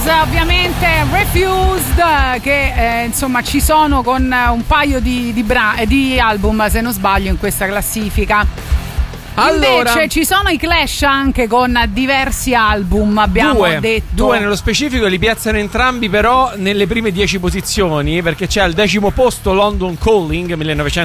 Beatles, ovviamente Refused, che insomma ci sono con un paio di album, se non sbaglio, in questa classifica. Allora, invece ci sono i Clash anche con diversi album, abbiamo detto. Due nello specifico, li piazzano entrambi però nelle prime 10 posizioni, perché c'è al 10° posto London Calling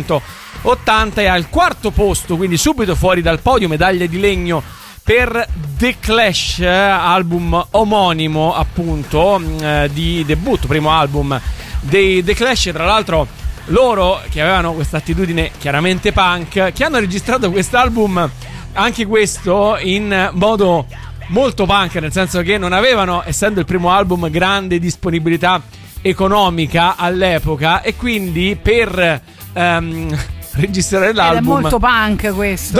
1980 e al 4° posto, quindi subito fuori dal podio, medaglia di legno per The Clash, album omonimo appunto di debutto, primo album dei The Clash. Tra l'altro loro, che avevano questa attitudine chiaramente punk, che hanno registrato quest'album, anche questo in modo molto punk, nel senso che non avevano, essendo il primo album, grande disponibilità economica all'epoca, e quindi per registrare l'album è molto punk questo,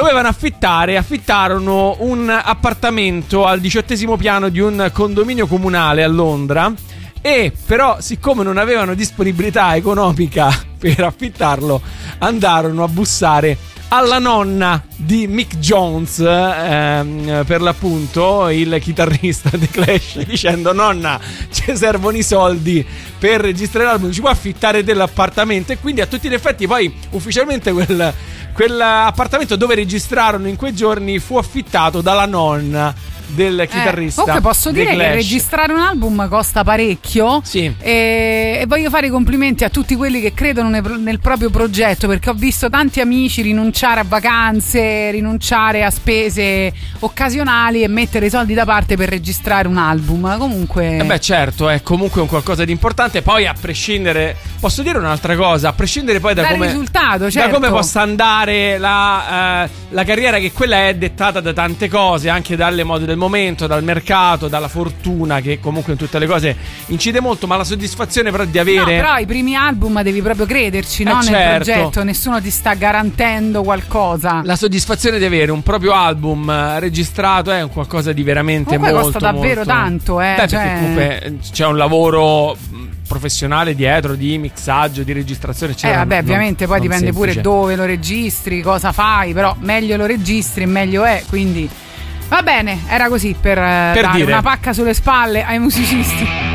affittarono un appartamento al 18° piano di un condominio comunale a Londra. E però, siccome non avevano disponibilità economica per affittarlo, andarono a bussare alla nonna di Mick Jones, per l'appunto il chitarrista dei Clash, dicendo: nonna, ci servono i soldi per registrare l'album, ci può affittare dell'appartamento? E quindi a tutti gli effetti poi ufficialmente quell'appartamento dove registrarono in quei giorni fu affittato dalla nonna del chitarrista. Comunque posso dire che registrare un album costa parecchio. Sì. E voglio fare i complimenti a tutti quelli che credono nel proprio progetto, perché ho visto tanti amici rinunciare a vacanze, rinunciare a spese occasionali e mettere i soldi da parte per registrare un album. Comunque certo, è comunque un qualcosa di importante. Poi, a prescindere, posso dire un'altra cosa, a prescindere poi da come risultato, certo, da come possa andare la carriera, che quella è dettata da tante cose, anche dalle mode del momento, dal mercato, dalla fortuna, che comunque in tutte le cose incide molto, ma la soddisfazione però di avere... No, però i primi album devi proprio crederci, no? Certo. Nel progetto, nessuno ti sta garantendo qualcosa. La soddisfazione di avere un proprio album registrato è un qualcosa di veramente comunque molto, costa davvero molto... tanto, perché comunque c'è un lavoro professionale dietro, di mixaggio, di registrazione, eccetera. Ovviamente poi dipende semplice. Pure dove lo registri, cosa fai, però meglio lo registri meglio è, quindi va bene, era così per dare dire una pacca sulle spalle ai musicisti.